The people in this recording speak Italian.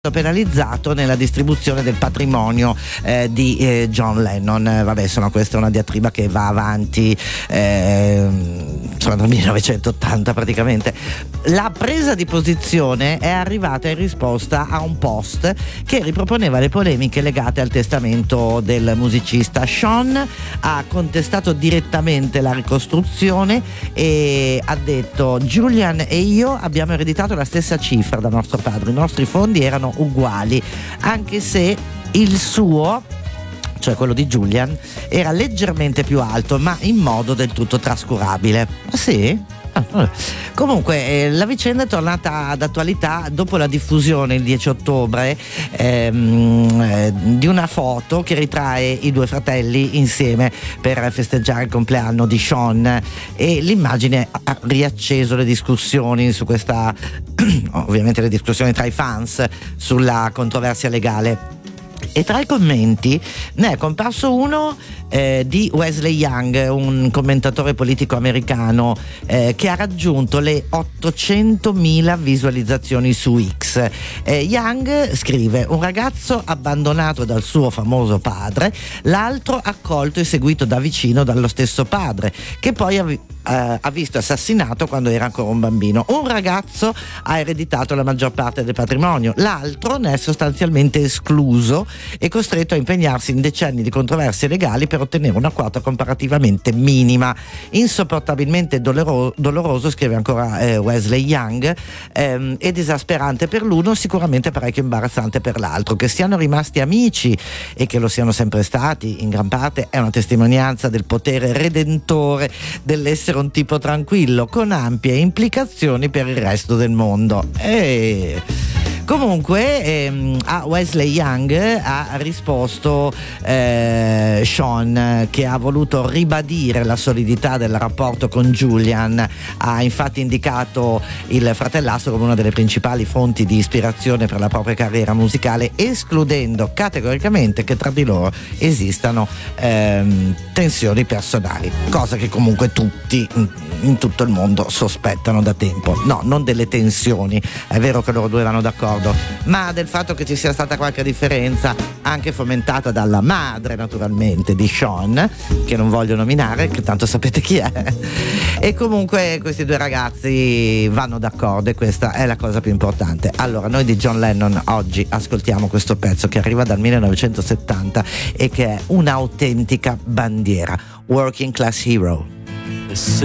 penalizzato nella distribuzione del patrimonio di John Lennon. Vabbè, insomma, questa è una diatriba che va avanti dal 1980 praticamente. La presa di posizione è arrivata in risposta a un post che riproponeva le polemiche legate al testamento del musicista. Sean ha contestato direttamente la ricostruzione e ha detto: Julian e io abbiamo ereditato la stessa cifra da nostro padre, i nostri fondi erano uguali, anche se il suo, cioè quello di Julian, era leggermente più alto, ma in modo del tutto trascurabile. Ah sì? Comunque la vicenda è tornata d'attualità dopo la diffusione il 10 ottobre di una foto che ritrae i due fratelli insieme per festeggiare il compleanno di Sean, e l'immagine ha riacceso le discussioni su questa ovviamente le discussioni tra i fans sulla controversia legale. E tra i commenti ne è comparso uno di Wesley Young, un commentatore politico americano che ha raggiunto le 800.000 visualizzazioni su X. Young scrive: un ragazzo abbandonato dal suo famoso padre, l'altro accolto e seguito da vicino dallo stesso padre, che poi ha visto assassinato quando era ancora un bambino. Un ragazzo ha ereditato la maggior parte del patrimonio, l'altro ne è sostanzialmente escluso e costretto a impegnarsi in decenni di controversie legali per ottenere una quota comparativamente minima. Insopportabilmente doloroso, scrive ancora Wesley Young, ed esasperante per l'uno, sicuramente parecchio imbarazzante per l'altro. Che siano rimasti amici e che lo siano sempre stati in gran parte è una testimonianza del potere redentore dell'essere un tipo tranquillo, con ampie implicazioni per il resto del mondo. Comunque a Wesley Young ha risposto Sean, che ha voluto ribadire la solidità del rapporto con Julian. Ha infatti indicato il fratellastro come una delle principali fonti di ispirazione per la propria carriera musicale, escludendo categoricamente che tra di loro esistano tensioni personali, cosa che comunque tutti in tutto il mondo sospettano da tempo. No, non delle tensioni, è vero che loro due vanno d'accordo, ma del fatto che ci sia stata qualche differenza, anche fomentata dalla madre naturalmente di Sean, che non voglio nominare, che tanto sapete chi è. E comunque questi due ragazzi vanno d'accordo, e questa è la cosa più importante. Allora, noi di John Lennon oggi ascoltiamo questo pezzo che arriva dal 1970 e che è un'autentica bandiera, Working Class Hero.